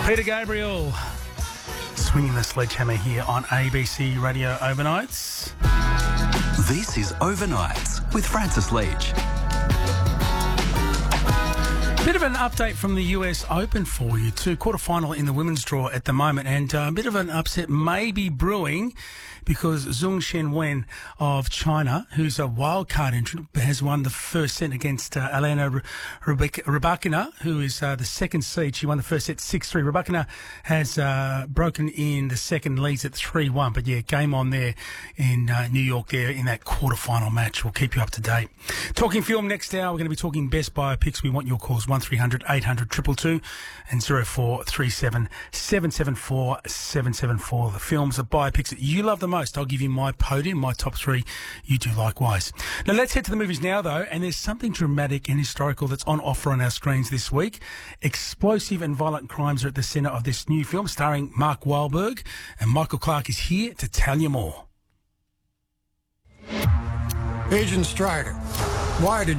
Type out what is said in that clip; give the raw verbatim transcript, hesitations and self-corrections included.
Peter Gabriel swinging the sledgehammer here on A B C Radio Overnights. This is Overnights with Francis Leach. Bit of an update from the U S Open for you too. Quarterfinal in the women's draw at the moment, and uh, a bit of an upset may be brewing because Zhong Shenwen of China, who's a wildcard entrant, has won the first set against uh, Elena Rybakina, who is uh, the second seed. She won the first set six three. Rybakina has uh, broken in the second, leads at three one. But yeah, game on there in uh, New York there in that quarterfinal match. We'll keep you up to date. Talking film next hour, we're going to be talking best biopics. We want your calls, one three hundred eight hundred two two two and zero four three seven seven seven four seven seven four. The films, the biopics that you love the most. I'll give you my podium, my top three. You do likewise. Now let's head to the movies now though, and there's something dramatic and historical that's on offer on our screens this week. Explosive and violent crimes are at the centre of this new film starring Mark Wahlberg, and Michael Clarke is here to tell you more. Agent Strider, why did